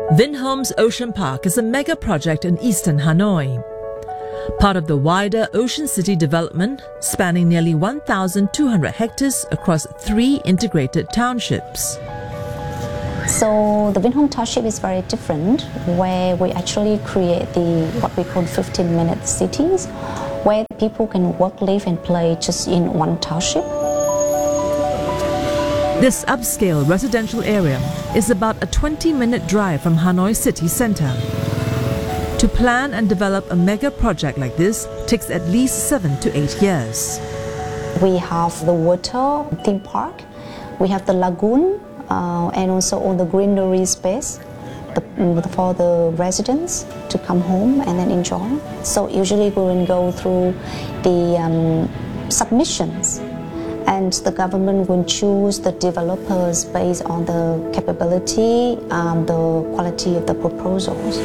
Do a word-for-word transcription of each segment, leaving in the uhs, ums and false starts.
Vinhomes Ocean Park is a mega project in eastern Hanoi, part of the wider Ocean City development spanning nearly one thousand two hundred hectares across three integrated townships. So the Vinhomes Township is very different, where we actually create the what we call fifteen minute cities, where people can work, live and play just in one township. This upscale residential area is about a twenty minute drive from Hanoi city centre. To plan and develop a mega project like this takes at least seven to eight years. We have the water theme park, we have the lagoon, uh, and also all the greenery space the, for the residents to come home and then enjoy. So usually we will go through the um, submissions, and the government will choose the developers based on the capability and the quality of the proposals.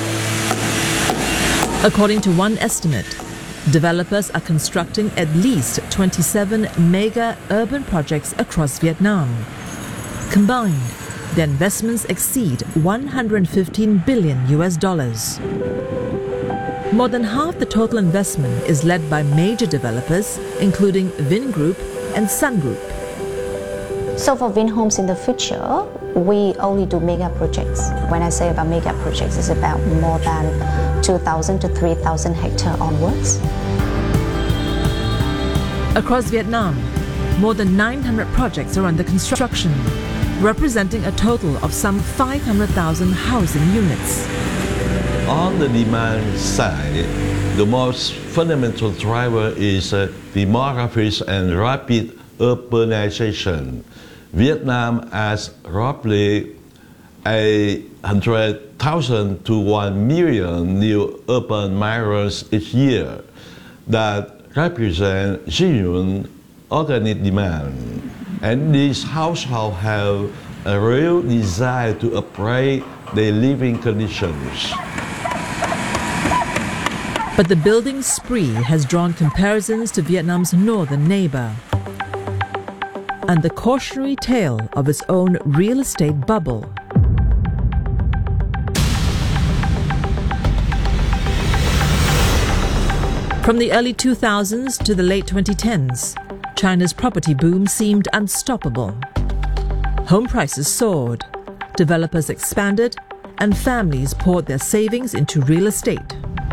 According to one estimate, developers are constructing at least twenty-seven mega urban projects across Vietnam. Combined, their investments exceed one hundred fifteen billion U S dollars. More than half the total investment is led by major developers, including Vingroup and Sun Group. So for Vinhomes in the future, we only do mega projects. When I say about mega projects, it's about more than two thousand to three thousand hectare onwards. Across Vietnam, more than nine hundred projects are under construction, representing a total of some five hundred thousand housing units. On the demand side, the most fundamental driver is uh, demographics and rapid urbanization. Vietnam has roughly a hundred thousand to one million new urban migrants each year that represent genuine organic demand. And these households have a real desire to upgrade their living conditions. But the building spree has drawn comparisons to Vietnam's northern neighbor and the cautionary tale of its own real estate bubble. From the early two thousands to the late twenty tens, China's property boom seemed unstoppable. Home prices soared, developers expanded, and families poured their savings into real estate.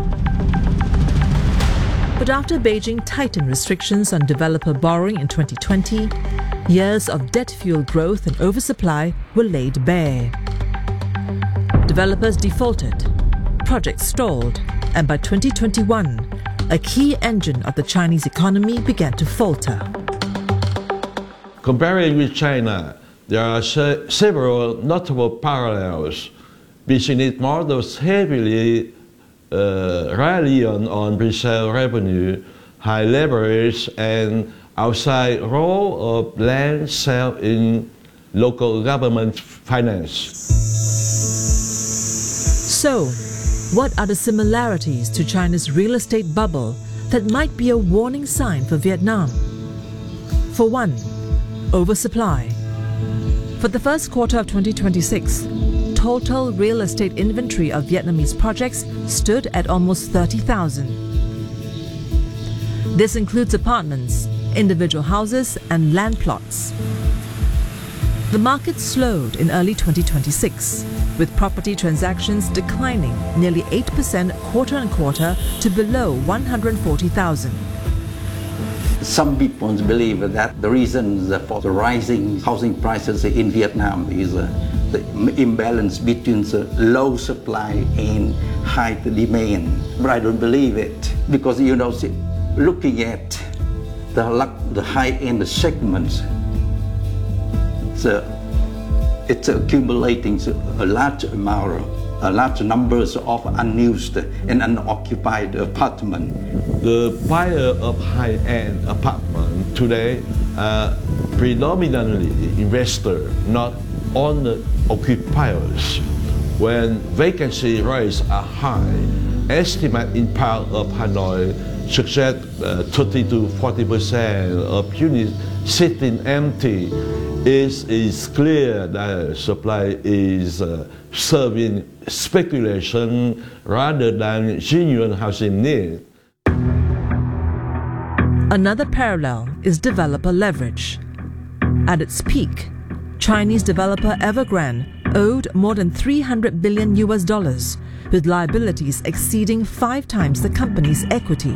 But after Beijing tightened restrictions on developer borrowing in twenty twenty, years of debt-fueled growth and oversupply were laid bare. Developers defaulted, projects stalled, and by twenty twenty-one, a key engine of the Chinese economy began to falter. Comparing with China, there are se several notable parallels. Business models heavily uh, rely on, on resale revenue, high leverage, and outside role of land sale in local government finance. So, what are the similarities to China's real estate bubble that might be a warning sign for Vietnam? For one, oversupply. For the first quarter of twenty twenty-six, total real estate inventory of Vietnamese projects stood at almost thirty thousand. This includes apartments, individual houses, and land plots. The market slowed in early twenty twenty-six, with property transactions declining nearly eight percent quarter on quarter to below one hundred forty thousand. Some people believe that the reason for the rising housing prices in Vietnam is uh, the imbalance between the low supply and high demand. But I don't believe it, because, you know, looking at the, the high-end segments, the, it's accumulating a large amount, a large numbers of unused and unoccupied apartments. The buyer of high-end apartment today are predominantly investors, not owner-occupiers. When vacancy rates are high, estimates in part of Hanoi suggest uh, thirty to forty percent of units sitting empty. It is clear that supply is uh, serving speculation rather than genuine housing need. Another parallel is developer leverage. At its peak, Chinese developer Evergrande owed more than three hundred billion U S dollars, with liabilities exceeding five times the company's equity.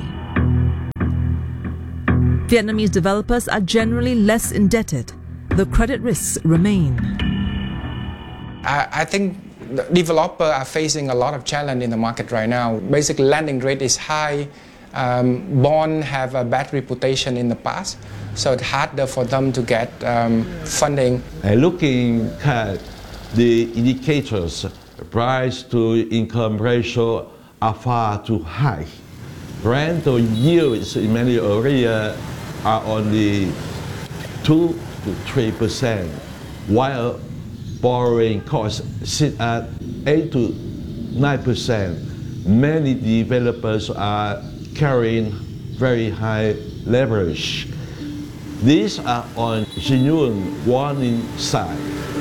Vietnamese developers are generally less indebted, though credit risks remain. I, I think the developers are facing a lot of challenge in the market right now. Basically, lending rate is high. Um, bonds have a bad reputation in the past, so it's harder for them to get um, funding. And looking at the indicators, price to income ratio are far too high. Rental yields in many areas are only two to three percent, while borrowing costs sit at eight to nine percent. Many developers are carrying very high leverage. These are on genuine warning side.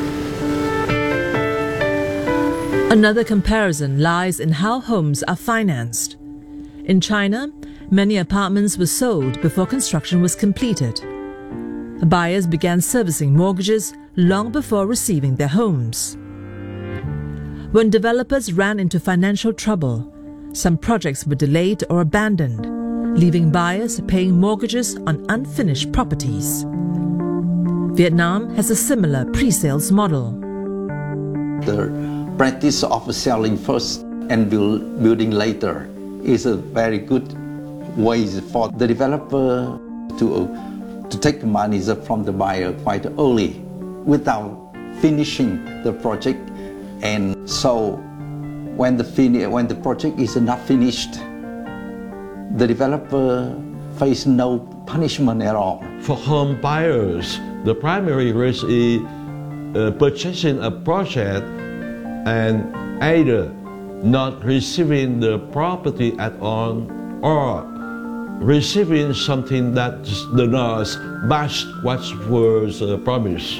Another comparison lies in how homes are financed. In China, many apartments were sold before construction was completed. Buyers began servicing mortgages long before receiving their homes. When developers ran into financial trouble, some projects were delayed or abandoned, leaving buyers paying mortgages on unfinished properties. Vietnam has a similar pre-sales model. The practice of selling first and build, building later is a very good way for the developer to, to take money from the buyer quite early without finishing the project. And so when the, fin when the project is not finished, the developer faces no punishment at all. For home buyers, the primary risk is uh, purchasing a project and either not receiving the property at all or receiving something that does not match what was uh, promised.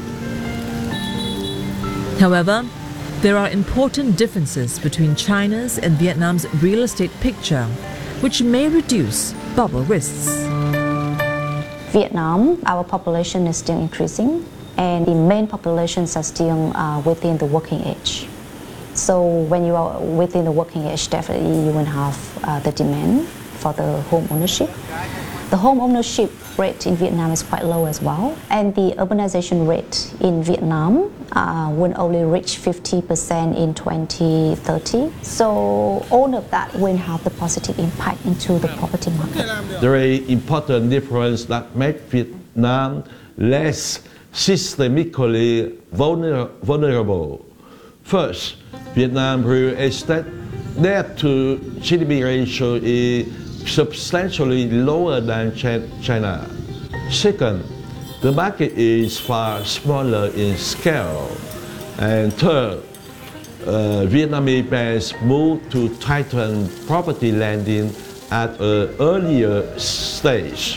However, there are important differences between China's and Vietnam's real estate picture, which may reduce bubble risks. Vietnam, our population is still increasing, and the main populations are still uh, within the working age. So when you are within the working age, definitely you will have uh, the demand for the home ownership. The home ownership rate in Vietnam is quite low as well, and the urbanization rate in Vietnam uh, will only reach fifty percent in twenty thirty. So all of that will have the positive impact into the property market. There is an important difference that makes Vietnam less systemically vulner vulnerable. First, Vietnam real estate debt to G D P ratio is substantially lower than China. Second, the market is far smaller in scale. And third, uh, Vietnamese banks moved to tighten property lending at an earlier stage.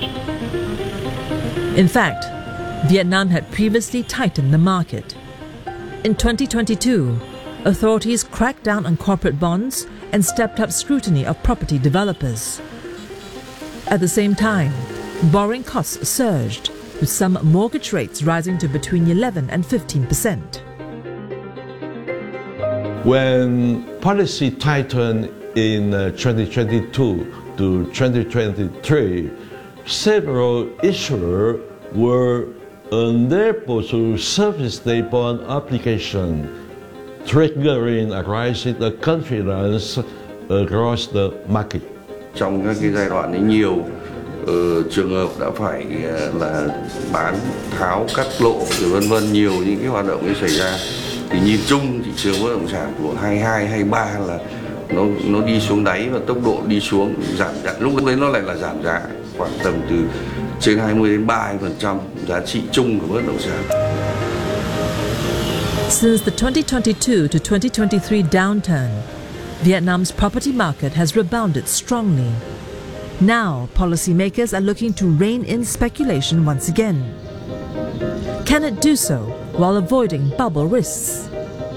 In fact, Vietnam had previously tightened the market. In twenty twenty-two, authorities cracked down on corporate bonds and stepped up scrutiny of property developers. At the same time, borrowing costs surged, with some mortgage rates rising to between eleven and fifteen percent. When policy tightened in uh, twenty twenty-two to twenty twenty-three, several issuers were unable to service their bond application, triggering a rise in the confidence across the market. Trong các cái giai đoạn ấy nhiều uh, trường hợp đã phải uh, là bán tháo cắt lộ rồi vân vân, nhiều những cái hoạt động ấy xảy ra. Thì nhìn chung thị trường bất động sản của hai hai hai ba là nó nó đi xuống đáy và tốc độ đi xuống giảm giá. Lúc đấy nó lại là giảm giá khoảng tầm từ trên hai mươi đến ba mươi phần trăm giá trị chung của bất động sản. Since the twenty twenty-two to twenty twenty-three downturn, Vietnam's property market has rebounded strongly. Now, policymakers are looking to rein in speculation once again. Can it do so while avoiding bubble risks?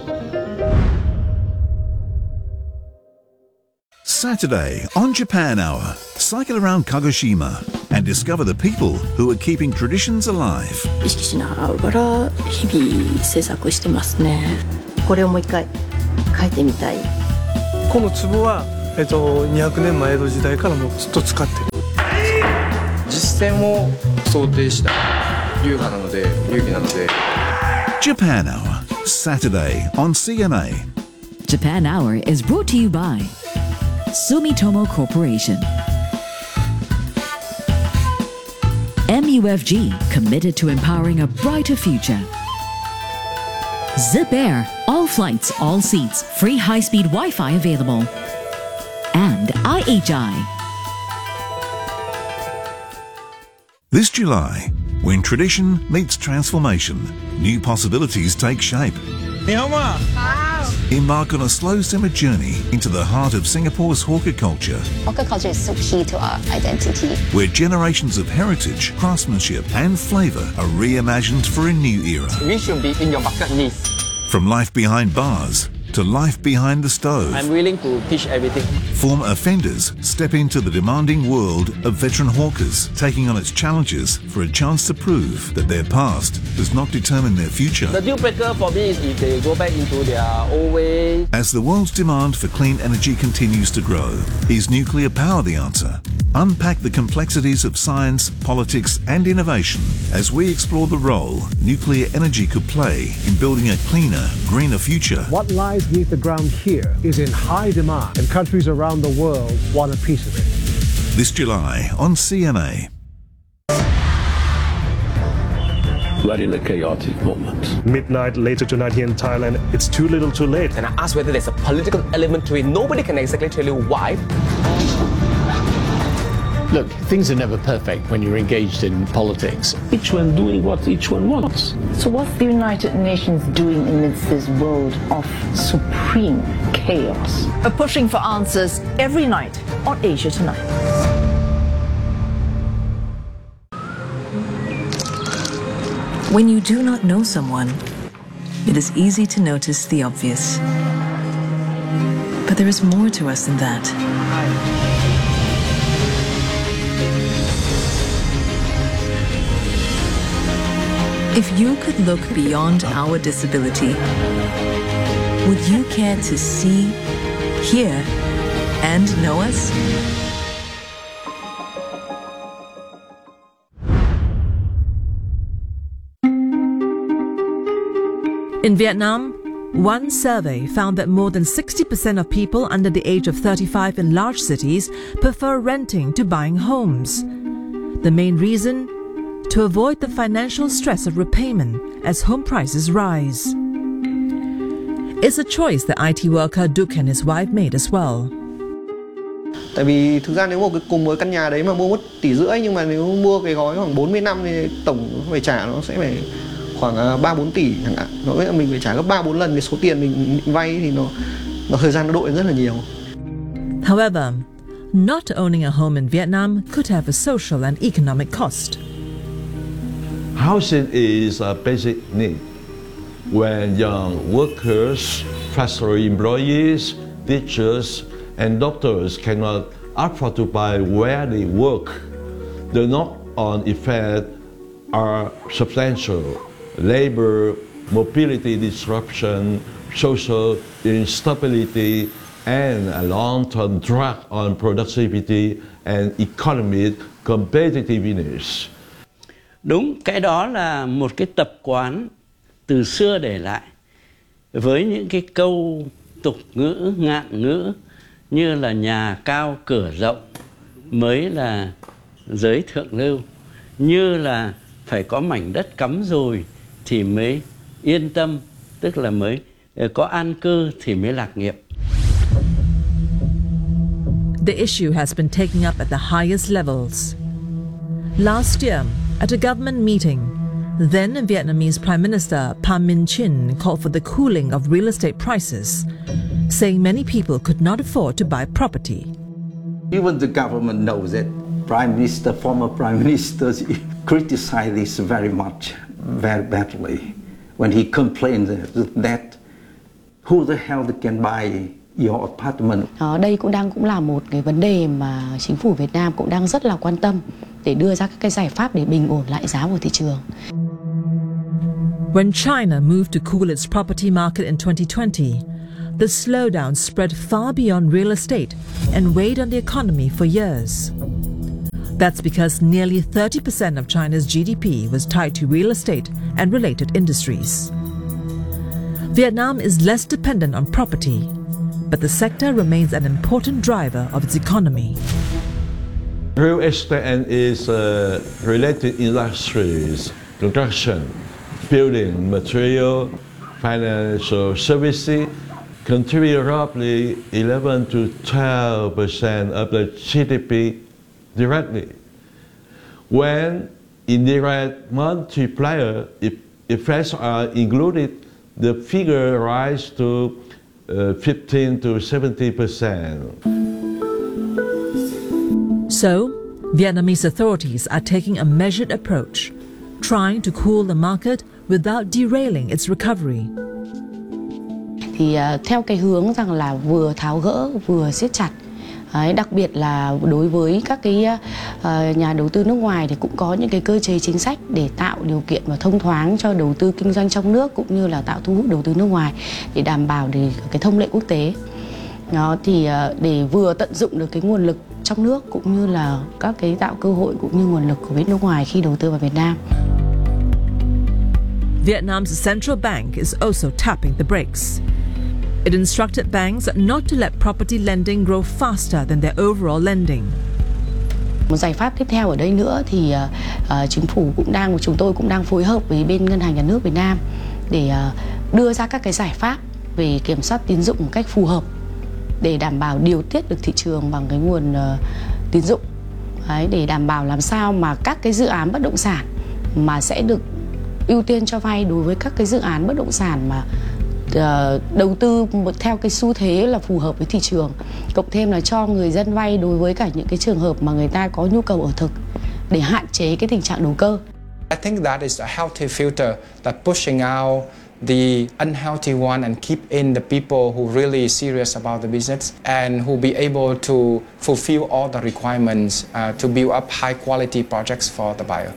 Saturday on Japan Hour, cycle around Kagoshima and discover the people who are keeping traditions alive. 意識しながら日々制作してますね。これをもう一回書いてみたい。 この壺は、えっと、にひゃくねんまえ江戸時代からもうずっと使ってる。 実践を想定した流派なので、流儀なので。 Japan Hour, Saturday on C N A. Japan Hour is brought to you by Sumitomo Corporation. M U F G, committed to empowering a brighter future. Zip Air, all flights, all seats, free high-speed Wi-Fi available. And I H I. This July, when tradition meets transformation, new possibilities take shape. Embark on a slow simmer journey into the heart of Singapore's hawker culture. Hawker culture is so key to our identity. Where generations of heritage, craftsmanship and flavour are reimagined for a new era. We should be in your bucket list. From life behind bars to life behind the stove. I'm willing to teach everything. Former offenders step into the demanding world of veteran hawkers, taking on its challenges for a chance to prove that their past does not determine their future. The deal breaker for me is if they go back into their old way. As the world's demand for clean energy continues to grow, is nuclear power the answer? Unpack the complexities of science, politics and innovation as we explore the role nuclear energy could play in building a cleaner, greener future. What lies beneath the ground here is in high demand, and countries around the world want a piece of it. This July on C N A. We're in a chaotic moment. Midnight later tonight here in Thailand, it's too little too late. And I asked whether there's a political element to it. Nobody can exactly tell you why. Look, things are never perfect when you're engaged in politics. Each one doing what each one wants. So what's the United Nations doing amidst this world of supreme chaos? We're pushing for answers every night on Asia Tonight. When you do not know someone, it is easy to notice the obvious. But there is more to us than that. If you could look beyond our disability, would you care to see, hear, and know us? In Vietnam, one survey found that more than sixty percent of people under the age of thirty-five in large cities prefer renting to buying homes. The main reason? To avoid the financial stress of repayment as home prices rise. It's a choice that I T worker Duke and his wife made as well. Tại vì thực ra nếu một cái cùng với căn nhà đấy mà mua mất tỷ rưỡi, nhưng mà nếu mua cái gói khoảng bốn mươi năm thì tổng phải trả nó sẽ phải khoảng ba bốn tỷ chẳng hạn. Nó nghĩa là mình phải trả gấp ba bốn lần cái số tiền mình vay thì nó nó thời gian nó đội rất là nhiều. However, not owning a home in Vietnam could have a social and economic cost. Housing is a basic need. When young workers, factory employees, teachers, and doctors cannot afford to buy where they work, the knock-on effects are substantial. Labor, mobility disruption, social instability, and a long-term drag on productivity and economic competitiveness. Đúng, cái đó là một cái tập quán từ xưa để lại với những cái câu tục ngữ, ngạn ngữ như là nhà cao cửa rộng mới là giới thượng lưu, như là phải có mảnh đất cắm dùi thì mới yên tâm, tức là mới có an cư thì mới lạc nghiệp. The issue has been taken up at the highest levels. Last year, at a government meeting, then Vietnamese Prime Minister Pham Minh Chinh called for the cooling of real estate prices, saying many people could not afford to buy property. Even the government knows it. Prime Minister, former Prime Minister criticized this very much, very badly, when he complained that who the hell can buy your apartment. Ở đây cũng đang cũng là một cái vấn đề mà chính phủ Việt Nam cũng đang rất là quan tâm để đưa ra các cái giải pháp để bình ổn lại giá của thị trường. When China moved to cool its property market in twenty twenty, the slowdown spread far beyond real estate and weighed on the economy for years. That's because nearly thirty percent of China's G D P was tied to real estate and related industries. Vietnam is less dependent on property, but the sector remains an important driver of its economy. Real estate and its uh, related industries, construction, building material, financial services, contribute roughly eleven to twelve percent of the G D P directly. When indirect multiplier effects are included, the figure rises to uh, fifteen to seventy percent. So, Vietnamese authorities are taking a measured approach, trying to cool the market without derailing its recovery. Thì uh, theo cái hướng rằng là vừa tháo gỡ vừa siết chặt. Đấy, đặc biệt là đối với các cái uh, nhà đầu tư nước ngoài thì cũng có những cái cơ chế chính sách để tạo điều kiện và thông thoáng cho đầu tư kinh doanh trong nước cũng như là tạo thu hút đầu tư nước ngoài để đảm bảo để cái thông lệ quốc tế. Đó thì uh, để vừa tận dụng được cái nguồn lực trong nước cũng như là các cái tạo cơ hội cũng như nguồn lực của bên nước ngoài khi đầu tư vào Việt Nam. Vietnam's central bank is also tapping the brakes. It instructed banks not to let property lending grow faster than their overall lending. Một giải pháp tiếp theo ở đây nữa thì uh, chính phủ cũng đang, chúng tôi cũng đang phối hợp với bên Ngân hàng Nhà nước Việt Nam để uh, đưa ra các cái giải pháp về kiểm soát tín dụng một cách phù hợp để đảm bảo điều tiết được thị trường bằng cái nguồn uh, tín dụng. Đấy, để đảm bảo làm sao mà các cái dự án bất động sản mà sẽ được ưu tiên cho vay đối với các cái dự án bất động sản mà Uh, đầu tư theo cái xu thế là phù hợp với thị trường, cộng thêm là cho người dân vay đối với cả những cái trường hợp mà người ta có nhu cầu ở thực để hạn chế cái tình trạng đầu cơ. I think that is a healthy filter that pushing out the unhealthy one and keep in the people who really serious about the business and who be able to fulfill all the requirements uh, to build up high quality projects for the buyer.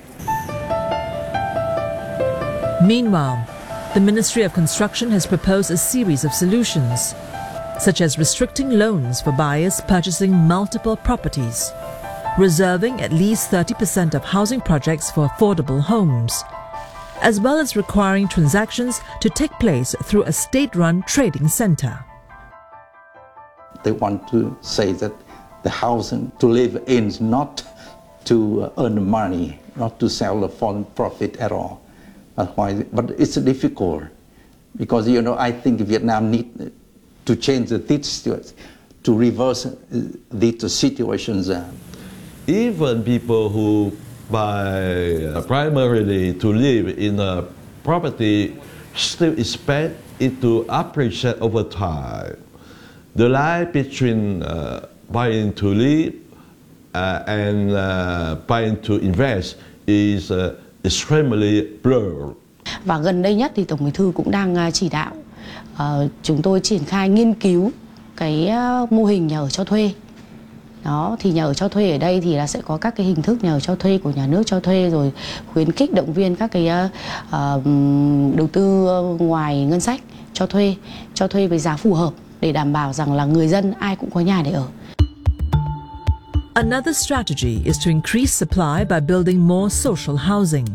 Meanwhile, the Ministry of Construction has proposed a series of solutions, such as restricting loans for buyers purchasing multiple properties, reserving at least thirty percent of housing projects for affordable homes, as well as requiring transactions to take place through a state-run trading center. They want to say that the housing to live in is not to earn money, not to sell for profit at all. Why? But it's difficult because, you know, I think Vietnam need to change the this to reverse these situations. Even people who buy primarily to live in a property still expect it to appreciate over time. The line between uh, buying to live uh, and uh, buying to invest is uh, extremely blurred. Và gần đây nhất thì Tổng Bí thư cũng đang chỉ đạo uh, chúng tôi triển khai nghiên cứu cái uh, mô hình nhà ở cho thuê. Đó thì nhà ở cho thuê ở đây thì là sẽ có các cái hình thức nhà ở cho thuê của nhà nước cho thuê, rồi khuyến khích động viên các cái uh, uh, đầu tư ngoài ngân sách cho thuê, cho thuê với giá phù hợp để đảm bảo rằng là người dân ai cũng có nhà để ở. Another strategy is to increase supply by building more social housing.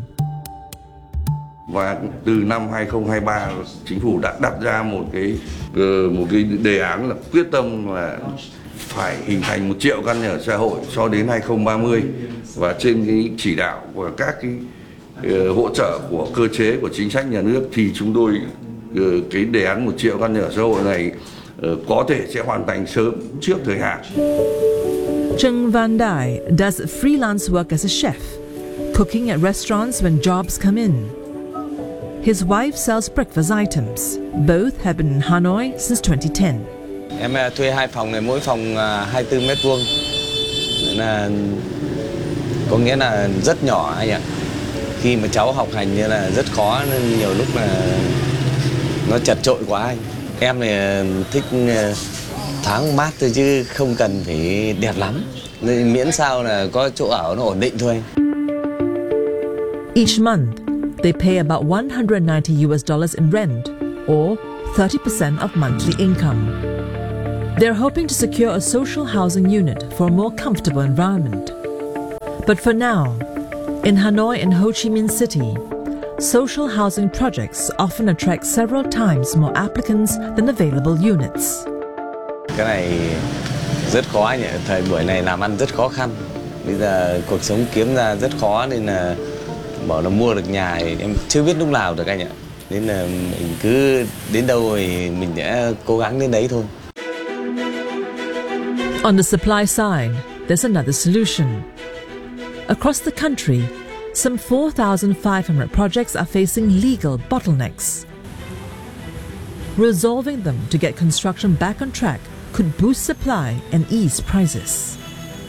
Và từ năm hai không hai ba, chính phủ đã đặt ra một cái một cái đề án là quyết tâm là phải hình thành một triệu căn nhà ở xã hội cho đến hai không ba mươi, và trên cái chỉ đạo và các cái uh, hỗ trợ của cơ chế của chính sách nhà nước thì chúng tôi uh, cái đề án một triệu căn nhà ở xã hội này uh, có thể sẽ hoàn thành sớm trước thời hạn. Trần Van Dai does freelance work as a chef, cooking at restaurants when jobs come in. His wife sells breakfast items. Both have been in Hanoi since twenty ten. Em thuê hai phòng này, mỗi phòng hai mươi tư mét vuông. là có nghĩa là rất nhỏ anh ạ. Khi mà cháu học hành như là rất khó nên nhiều lúc là nó chật chội quá anh. Em thì thích thoáng mát thôi chứ không cần phải đẹp lắm. Nên miễn sao là có chỗ ở nó ổn định thôi. Each month, they pay about one hundred ninety U S dollars in rent, or thirty percent of monthly income. They're hoping to secure a social housing unit for a more comfortable environment. But for now, in Hanoi and Ho Chi Minh City, social housing projects often attract several times more applicants than available units. Cái này rất khó anh ạ, thời buổi này làm ăn rất khó khăn. Bây giờ cuộc sống kiếm ra rất khó nên là bảo là mua được nhà thì em chưa biết lúc nào được anh ạ. Nên là mình cứ đến đâu thì mình sẽ cố gắng đến đấy thôi. On the supply side, there's another solution. Across the country, some four thousand five hundred projects are facing legal bottlenecks. Resolving them to get construction back on track could boost supply and ease prices.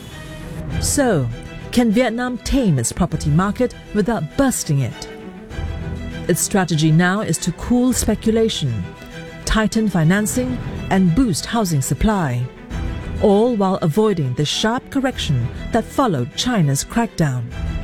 So, can Vietnam tame its property market without bursting it? Its strategy now is to cool speculation, tighten financing, and boost housing supply, all while avoiding the sharp correction that followed China's crackdown.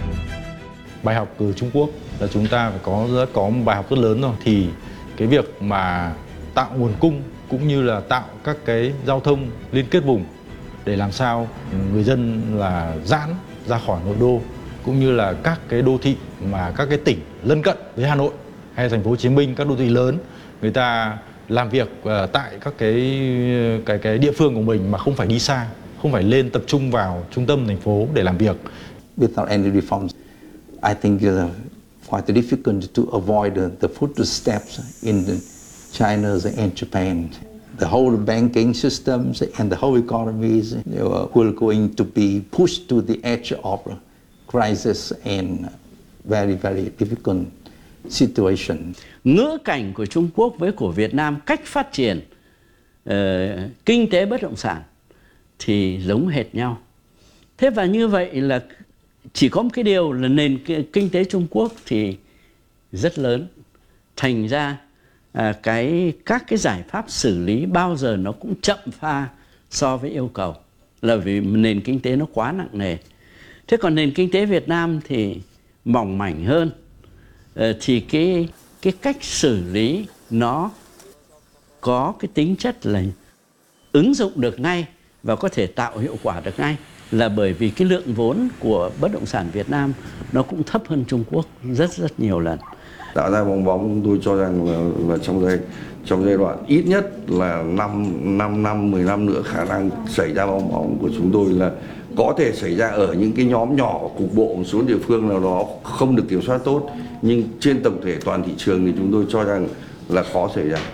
Bài học từ Trung Quốc là chúng ta phải có rất có một bài học rất lớn rồi, thì cái việc mà tạo nguồn cung cũng như là tạo các cái giao thông liên kết vùng để làm sao người dân là giãn ra khỏi nội đô, cũng như là các cái đô thị mà các cái tỉnh lân cận với Hà Nội hay thành phố Hồ Chí Minh, các đô thị lớn, người ta làm việc uh, tại các cái cái cái địa phương của mình mà không phải đi xa, không phải lên tập trung vào trung tâm thành phố để làm việc. Without any reforms, I think uh, quite difficult to avoid the, the footsteps in the China and Japan. The whole banking systems and the whole economies uh, will going to be pushed to the edge of crisis and very, very difficult situation. Ngữ cảnh của Trung Quốc với của Việt Nam, cách phát triển uh, kinh tế bất động sản thì giống hệt nhau. Thế và như vậy là chỉ có một cái điều là nền kinh tế Trung Quốc thì rất lớn. Thành ra à, cái các cái giải pháp xử lý bao giờ nó cũng chậm pha so với yêu cầu, là vì nền kinh tế nó quá nặng nề. Thế còn nền kinh tế Việt Nam thì mỏng mảnh hơn, à, thì cái cái cách xử lý nó có cái tính chất là ứng dụng được ngay và có thể tạo hiệu quả được ngay, là bởi vì cái lượng vốn của bất động sản Việt Nam nó cũng thấp hơn Trung Quốc rất rất nhiều lần. Tạo ra bong bóng tôi cho rằng là, là trong giai trong giai đoạn ít nhất là năm năm mười năm nữa, khả năng xảy ra bong bóng của chúng tôi là có thể xảy ra ở những cái nhóm nhỏ cục bộ một số địa phương nào đó không được kiểm soát tốt, nhưng trên tổng thể toàn thị trường thì chúng tôi cho rằng là khó xảy ra.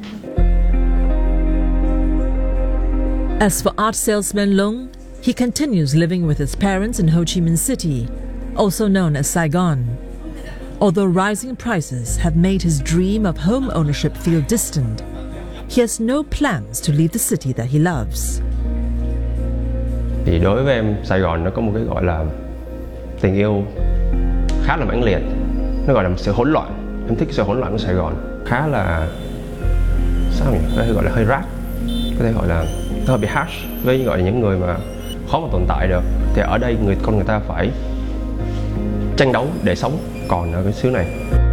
As for art salesman Long, he continues living with his parents in Ho Chi Minh City, also known as Saigon. Although rising prices have made his dream of home ownership feel distant, he has no plans to leave the city that he loves. Thì đối với em, Sài Gòn nó có một cái gọi là tình yêu khá là mãnh liệt. Nó gọi là một sự hỗn loạn. Em thích sự hỗn loạn của Sài Gòn. Khá là, sao nhỉ? Có thể gọi là hơi rap. Có thể gọi là nó hơi bị harsh với gọi là những người mà khó mà tồn tại được. Thì ở đây người con người ta phải tranh đấu để sống còn ở cái xứ này.